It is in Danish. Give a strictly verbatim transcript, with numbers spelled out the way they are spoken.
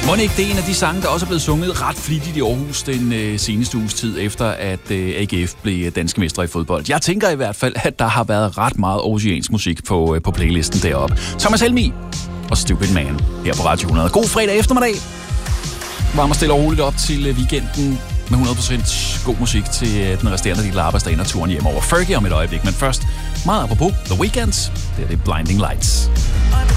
Må ikke det er en af de sange, der også er blevet sunget ret flittigt i Aarhus den øh, seneste uges tid, efter at øh, A G F blev danske mestre i fodbold. Jeg tænker i hvert fald, at der har været ret meget oceansk musik på, øh, på playlisten deroppe. Thomas Helmig og Stupid Man her på Radio hundrede. God fredag eftermiddag. Varmer stille og roligt op til øh, weekenden med hundrede procent god musik til øh, den resterende del af arbejdsdagen og turen hjem over Fergie om et øjeblik. Men først, meget apropos The Weeknd, det er det Blinding Lights.